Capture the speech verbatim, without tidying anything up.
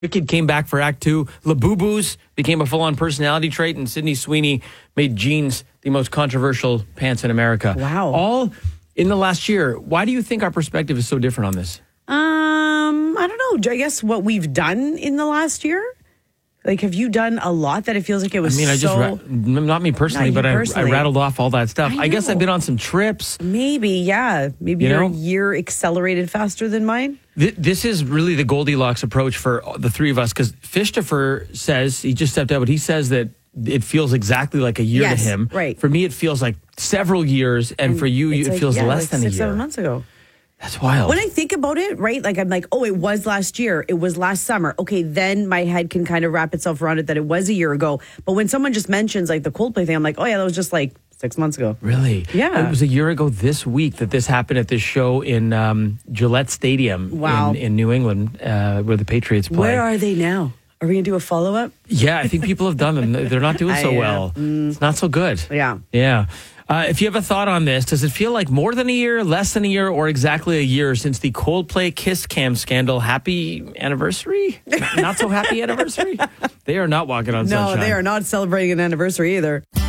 Wicked came back for Act Two. Labubu's became a full-on personality trait, and Sydney Sweeney made jeans the most controversial pants in America. Wow. All in the last year. Why do you think our perspective is so different on this? Um, I don't know. I guess what we've done in the last year. Like, have you done a lot that it feels like it was I mean, I just, so... ra- not me personally, Not you but I, personally. I rattled off all that stuff. I, I guess I've know. been on some trips. Maybe, yeah. Maybe You your know? year accelerated faster than mine. Th- this is really the Goldilocks approach for the three of us, because Fishtopher says, he just stepped out, but he says that it feels exactly like a year Yes, to him. right. For me, it feels like several years, and, for you, It's it like, feels yeah, less like than six, a year. seven months ago. That's wild. When I think about it, right, like I'm like, oh, it was last year. It was last summer. Okay, then my head can kind of wrap itself around it that it was a year ago. But when someone just mentions like the Coldplay thing, I'm like, oh yeah, that was just like six months ago. Really? Yeah. It was a year ago this week that this happened at this show in um, Gillette Stadium Wow. in, in New England, uh, where the Patriots play. Where are they now? Are we going to do a follow-up? Yeah, I think people have done them. They're not doing so I, uh, well. It's not so good. Yeah. Yeah. Uh, if you have a thought on this, does it feel like more than a year, less than a year, or exactly a year since the Coldplay Kiss Cam scandal? Happy anniversary? Not so happy anniversary? They are not walking on No, sunshine. they are not celebrating an anniversary either.